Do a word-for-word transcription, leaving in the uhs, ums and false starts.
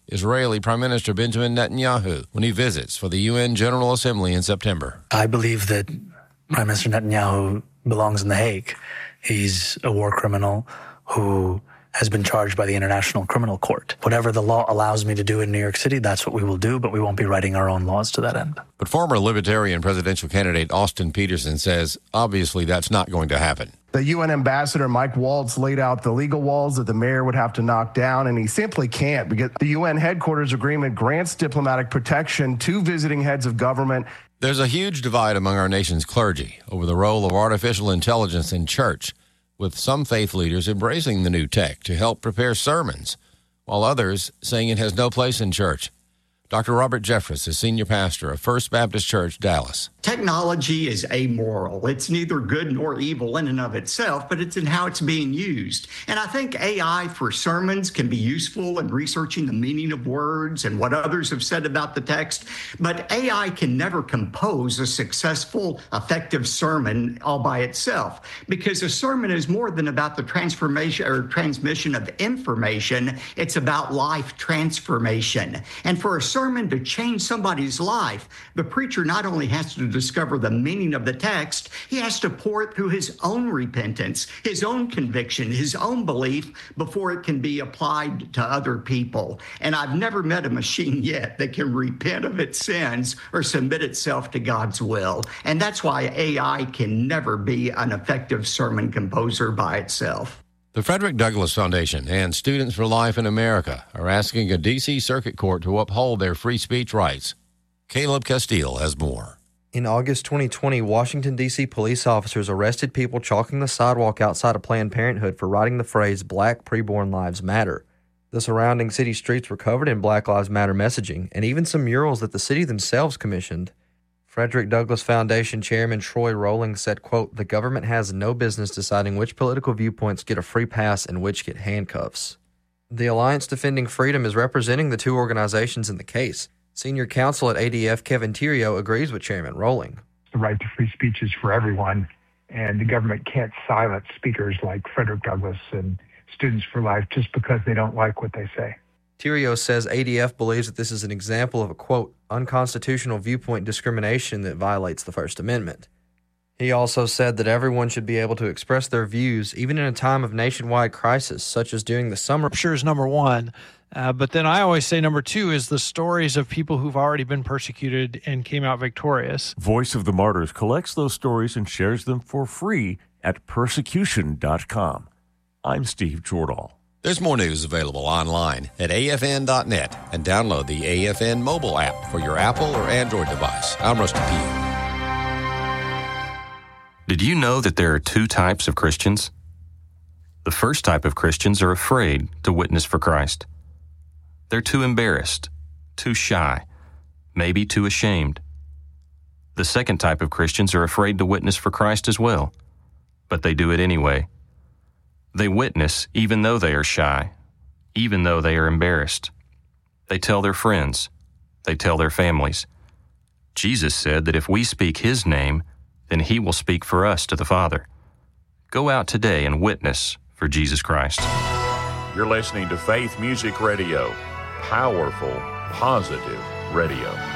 Israeli Prime Minister Benjamin Netanyahu when he visits for the U N General Assembly in September. I believe that Prime Minister Netanyahu belongs in The Hague. He's a war criminal who has been charged by the International Criminal Court. Whatever the law allows me to do in New York City, that's what we will do, but we won't be writing our own laws to that end. But former Libertarian presidential candidate Austin Peterson says obviously that's not going to happen. The U N ambassador, Mike Waltz, laid out the legal walls that the mayor would have to knock down, and he simply can't because the U N headquarters agreement grants diplomatic protection to visiting heads of government. There's a huge divide among our nation's clergy over the role of artificial intelligence in church, with some faith leaders embracing the new tech to help prepare sermons, while others saying it has no place in church. Doctor Robert Jeffress is senior pastor of First Baptist Church, Dallas. Technology is amoral. It's neither good nor evil in and of itself, but it's in how it's being used. And I think A I for sermons can be useful in researching the meaning of words and what others have said about the text. But A I can never compose a successful, effective sermon all by itself, because a sermon is more than about the transformation or transmission of information. It's about life transformation. And for a sermon to change somebody's life, the preacher not only has to discover the meaning of the text, he has to pour it through his own repentance, his own conviction, his own belief before it can be applied to other people. And I've never met a machine yet that can repent of its sins or submit itself to God's will. And that's why A I can never be an effective sermon composer by itself. The Frederick Douglass Foundation and Students for Life in America are asking a D C Circuit Court to uphold their free speech rights. Caleb Castile has more. In August twenty twenty, Washington, D C police officers arrested people chalking the sidewalk outside of Planned Parenthood for writing the phrase Black Preborn Lives Matter. The surrounding city streets were covered in Black Lives Matter messaging and even some murals that the city themselves commissioned. Frederick Douglass Foundation Chairman Troy Rowling said, quote, "The government has no business deciding which political viewpoints get a free pass and which get handcuffs." The Alliance Defending Freedom is representing the two organizations in the case. Senior counsel at A D F, Kevin Theriault, agrees with Chairman Rowling. The right to free speech is for everyone, and the government can't silence speakers like Frederick Douglass and Students for Life just because they don't like what they say. Theriault says A D F believes that this is an example of a, quote, unconstitutional viewpoint discrimination that violates the First Amendment. He also said that everyone should be able to express their views, even in a time of nationwide crisis, such as during the summer. Sure is number one. Uh, but then I always say number two is the stories of people who've already been persecuted and came out victorious. Voice of the Martyrs collects those stories and shares them for free at persecution dot com. I'm Steve Jordahl. There's more news available online at A F N dot net and download the A F N mobile app for your Apple or Android device. I'm Rusty Pugh. Did you know that there are two types of Christians? The first type of Christians are afraid to witness for Christ. They're too embarrassed, too shy, maybe too ashamed. The second type of Christians are afraid to witness for Christ as well, but they do it anyway. They witness even though they are shy, even though they are embarrassed. They tell their friends. They tell their families. Jesus said that if we speak His name, then He will speak for us to the Father. Go out today and witness for Jesus Christ. You're listening to Faith Music Radio. Powerful, positive radio.